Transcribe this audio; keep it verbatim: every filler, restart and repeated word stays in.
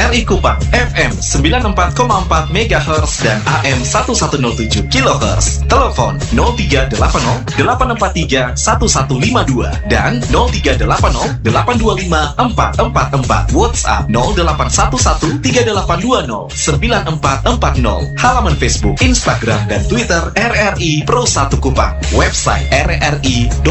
R I Kupang F M sembilan puluh empat koma empat megahertz dan A M seribu seratus tujuh kilohertz. Telepon nol tiga delapan nol delapan empat tiga satu satu lima dua dan nol tiga delapan nol delapan dua lima empat empat empat. WhatsApp nol delapan satu satu tiga delapan dua nol sembilan empat empat nol. Halaman Facebook, Instagram, dan Twitter R R I Pro satu Kupang. Website r r i